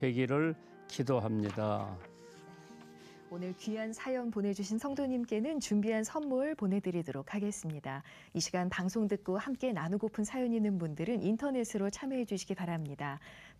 되기를 기도합니다. 오늘 귀한 사연 보내주신 성도님께는 준비한 선물 보내드리도록 하겠습니다. 이 시간 방송 듣고 함께 나누고픈 사연 있는 분들은 인터넷으로 참여해 주시기 바랍니다.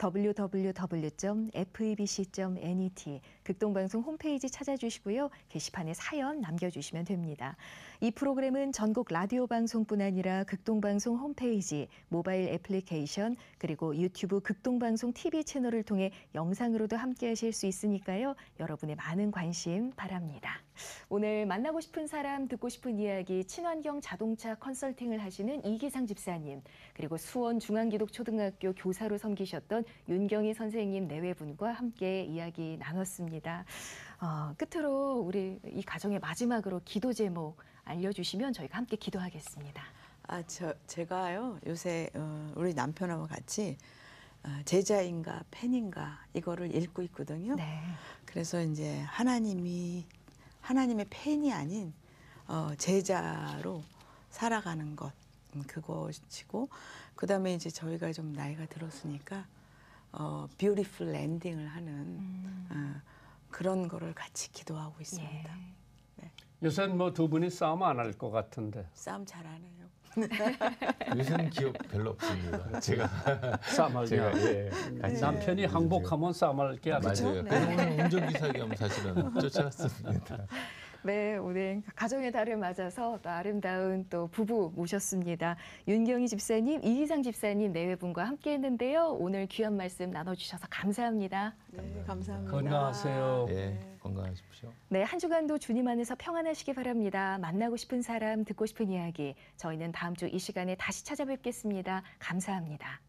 www.febc.net 극동방송 홈페이지 찾아주시고요. 게시판에 사연 남겨주시면 됩니다. 이 프로그램은 전국 라디오 방송뿐 아니라 극동방송 홈페이지, 모바일 애플리케이션, 그리고 유튜브 극동방송 TV 채널을 통해 영상으로도 함께 하실 수 있으니까요. 여러분의 많은 관심 바랍니다. 오늘 만나고 싶은 사람, 듣고 싶은 이야기, 친환경 자동차 컨설팅을 하시는 이기상 집사님, 그리고 수원 중앙기독초등학교 교사로 섬기셨던 윤경희 선생님 네 분과 함께 이야기 나눴습니다. 끝으로 우리 이 가정의 마지막으로 기도 제목 알려주시면 저희가 함께 기도하겠습니다. 제가요 요새 우리 남편하고 같이 제자인가 팬인가 이거를 읽고 있거든요. 네. 그래서 이제 하나님의 팬이 아닌 제자로 살아가는 것 그것이고, 그다음에 이제 저희가 좀 나이가 들었으니까 뷰티풀 랜딩을 하는 그런 거를 같이 기도하고 있습니다. 예. 네. 요새는 뭐 두 분이 싸움 안 할 것 같은데. 싸움 잘 안 해요. 요새는 기억 별로 없습니다. 싸움할 제가 게 남편이 항복하면 싸움할 게 아니죠. 맞아요. 그래서 오늘 운전기사 겸 사실은 쫓아왔습니다. 네, 오늘 가정의 달을 맞아서 또 아름다운 또 부부 모셨습니다. 윤경희 집사님, 이기상 집사님 네 분과 함께 했는데요. 오늘 귀한 말씀 나눠주셔서 감사합니다. 네, 감사합니다. 건강하세요. 네, 건강하십시오. 네, 한 주간도 주님 안에서 평안하시기 바랍니다. 만나고 싶은 사람, 듣고 싶은 이야기. 저희는 다음 주 이 시간에 다시 찾아뵙겠습니다. 감사합니다.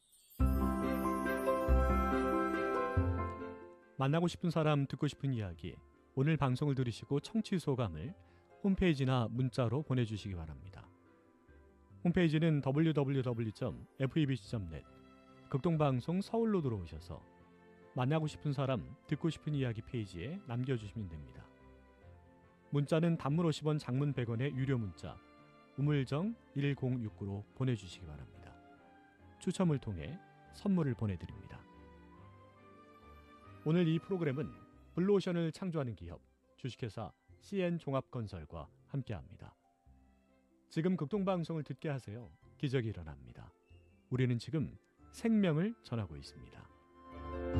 만나고 싶은 사람, 듣고 싶은 이야기. 오늘 방송을 들으시고 청취 소감을 홈페이지나 문자로 보내주시기 바랍니다. 홈페이지는 www.febc.net 극동방송 서울로 들어오셔서 만나고 싶은 사람, 듣고 싶은 이야기 페이지에 남겨주시면 됩니다. 문자는 단문 50원, 장문 100원의 유료 문자 우물정 1069로 보내주시기 바랍니다. 추첨을 통해 선물을 보내드립니다. 오늘 이 프로그램은 블루오션을 창조하는 기업 주식회사 CN종합건설과 함께합니다. 지금 극동방송을 듣게 하세요. 기적이 일어납니다. 우리는 지금 생명을 전하고 있습니다.